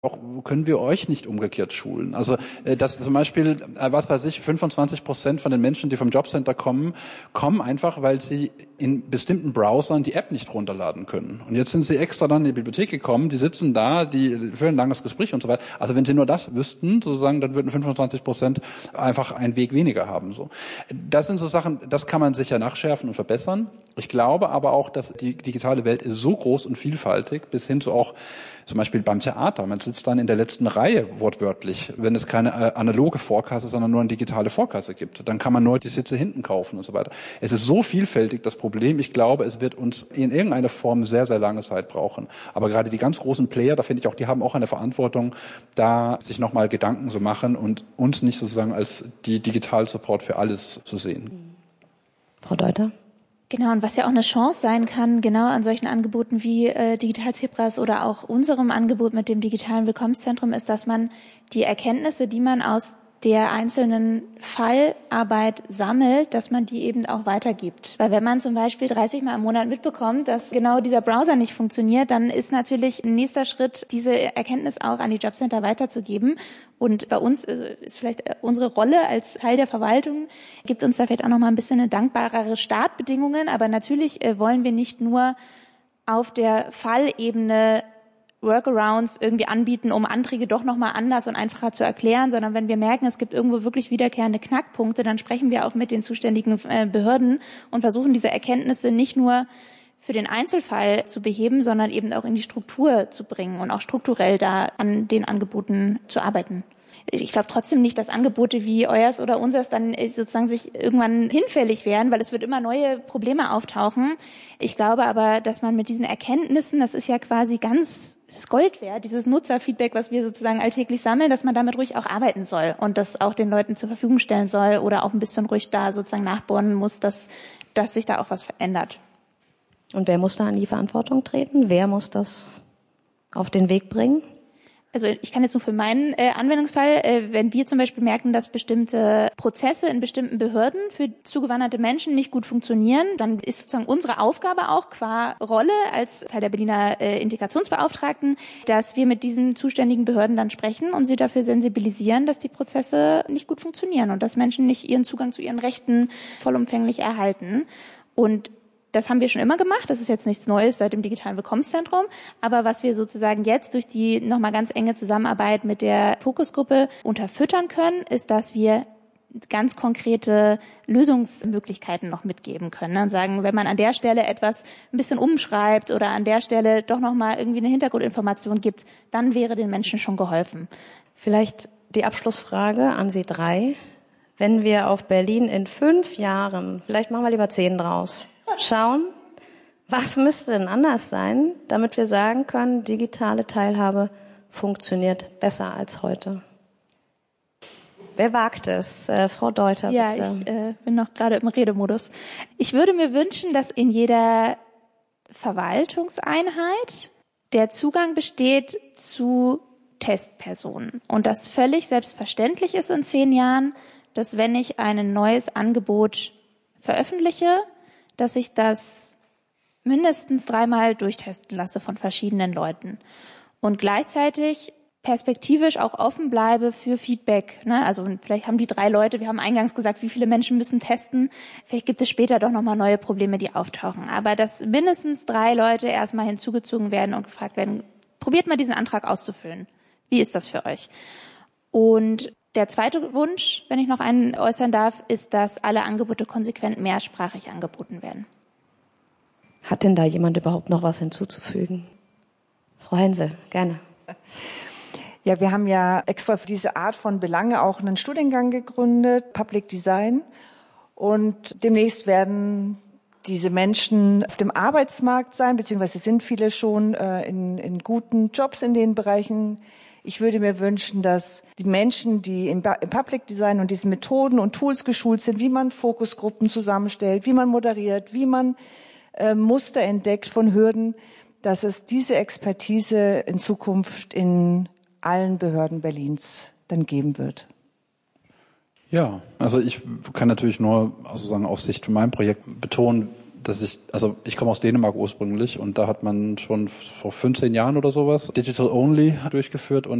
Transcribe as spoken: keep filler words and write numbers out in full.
auch können wir euch nicht umgekehrt schulen. Also dass zum Beispiel, was weiß ich, fünfundzwanzig Prozent von den Menschen, die vom Jobcenter kommen, kommen einfach, weil sie in bestimmten Browsern die App nicht runterladen können. Und jetzt sind sie extra dann in die Bibliothek gekommen, die sitzen da, die führen ein langes Gespräch und so weiter. Also wenn sie nur das wüssten, sozusagen, dann würden fünfundzwanzig Prozent einfach einen Weg weniger haben. So, das sind so Sachen, das kann man sicher nachschärfen und verbessern. Ich glaube aber auch, dass die digitale Welt ist so groß und vielfältig, bis hin zu auch zum Beispiel beim Theater. Man sitzt dann in der letzten Reihe wortwörtlich, wenn es keine äh, analoge Vorkasse, sondern nur eine digitale Vorkasse gibt. Dann kann man nur die Sitze hinten kaufen und so weiter. Es ist so vielfältig, das Problem. Ich glaube, es wird uns in irgendeiner Form sehr, sehr lange Zeit brauchen. Aber gerade die ganz großen Player, da finde ich auch, die haben auch eine Verantwortung, da sich nochmal Gedanken zu machen und uns nicht sozusagen als die Digital-Support für alles zu sehen. Frau Deuter? Genau, und was ja auch eine Chance sein kann, genau an solchen Angeboten wie äh, Digital Zebras oder auch unserem Angebot mit dem digitalen Willkommenszentrum ist, dass man die Erkenntnisse, die man aus der einzelnen Fallarbeit sammelt, dass man die eben auch weitergibt. Weil wenn man zum Beispiel dreißig Mal im Monat mitbekommt, dass genau dieser Browser nicht funktioniert, dann ist natürlich ein nächster Schritt, diese Erkenntnis auch an die Jobcenter weiterzugeben. Und bei uns ist vielleicht unsere Rolle als Teil der Verwaltung, gibt uns da vielleicht auch noch mal ein bisschen eine dankbarere Startbedingungen. Aber natürlich wollen wir nicht nur auf der Fallebene Workarounds irgendwie anbieten, um Anträge doch nochmal anders und einfacher zu erklären, sondern wenn wir merken, es gibt irgendwo wirklich wiederkehrende Knackpunkte, dann sprechen wir auch mit den zuständigen Behörden und versuchen diese Erkenntnisse nicht nur für den Einzelfall zu beheben, sondern eben auch in die Struktur zu bringen und auch strukturell da an den Angeboten zu arbeiten. Ich glaube trotzdem nicht, dass Angebote wie euers oder unseres dann sozusagen sich irgendwann hinfällig werden, weil es wird immer neue Probleme auftauchen. Ich glaube aber, dass man mit diesen Erkenntnissen, das ist ja quasi ganz das Gold wert, dieses Nutzerfeedback, was wir sozusagen alltäglich sammeln, dass man damit ruhig auch arbeiten soll und das auch den Leuten zur Verfügung stellen soll oder auch ein bisschen ruhig da sozusagen nachbohren muss, dass, dass sich da auch was verändert. Und wer muss da an die Verantwortung treten? Wer muss das auf den Weg bringen? Also ich kann jetzt nur für meinen äh, Anwendungsfall, äh, wenn wir zum Beispiel merken, dass bestimmte Prozesse in bestimmten Behörden für zugewanderte Menschen nicht gut funktionieren, dann ist sozusagen unsere Aufgabe auch qua Rolle als Teil der Berliner äh, Integrationsbeauftragten, dass wir mit diesen zuständigen Behörden dann sprechen und sie dafür sensibilisieren, dass die Prozesse nicht gut funktionieren und dass Menschen nicht ihren Zugang zu ihren Rechten vollumfänglich erhalten. Und das haben wir schon immer gemacht. Das ist jetzt nichts Neues seit dem digitalen Willkommenszentrum. Aber was wir sozusagen jetzt durch die nochmal ganz enge Zusammenarbeit mit der Fokusgruppe unterfüttern können, ist, dass wir ganz konkrete Lösungsmöglichkeiten noch mitgeben können und sagen, wenn man an der Stelle etwas ein bisschen umschreibt oder an der Stelle doch nochmal irgendwie eine Hintergrundinformation gibt, dann wäre den Menschen schon geholfen. Vielleicht die Abschlussfrage an Sie drei. Wenn wir auf Berlin in fünf Jahren, vielleicht machen wir lieber zehn draus, schauen, was müsste denn anders sein, damit wir sagen können, digitale Teilhabe funktioniert besser als heute? Wer wagt es? Äh, Frau Deuter, ja, bitte. Ja, ich äh, bin noch gerade im Redemodus. Ich würde mir wünschen, dass in jeder Verwaltungseinheit der Zugang besteht zu Testpersonen und dass völlig selbstverständlich ist in zehn Jahren, dass wenn ich ein neues Angebot veröffentliche, dass ich das mindestens dreimal durchtesten lasse von verschiedenen Leuten und gleichzeitig perspektivisch auch offen bleibe für Feedback. Ne? Also vielleicht haben die drei Leute, wir haben eingangs gesagt, wie viele Menschen müssen testen. Vielleicht gibt es später doch nochmal neue Probleme, die auftauchen. Aber dass mindestens drei Leute erstmal hinzugezogen werden und gefragt werden, probiert mal diesen Antrag auszufüllen. Wie ist das für euch? Und der zweite Wunsch, wenn ich noch einen äußern darf, ist, dass alle Angebote konsequent mehrsprachig angeboten werden. Hat denn da jemand überhaupt noch was hinzuzufügen? Frau Hensel, gerne. Ja, wir haben ja extra für diese Art von Belange auch einen Studiengang gegründet, Public Design. Und demnächst werden diese Menschen auf dem Arbeitsmarkt sein, beziehungsweise sind viele schon äh, in, in guten Jobs in den Bereichen. Ich würde mir wünschen, dass die Menschen, die im, im Public Design und diesen Methoden und Tools geschult sind, wie man Fokusgruppen zusammenstellt, wie man moderiert, wie man äh, Muster entdeckt von Hürden, dass es diese Expertise in Zukunft in allen Behörden Berlins dann geben wird. Ja, also ich kann natürlich nur sozusagen aus Sicht von meinem Projekt betonen, dass ich, also ich komme aus Dänemark ursprünglich und da hat man schon vor fünfzehn Jahren oder sowas Digital Only durchgeführt und